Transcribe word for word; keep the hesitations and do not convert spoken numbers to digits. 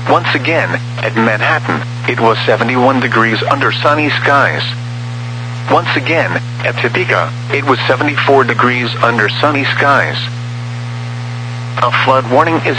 Once again, at Manhattan, it was seventy-one degrees under sunny skies. Once again, at Topeka, it was seventy-four degrees under sunny skies. A flood warning is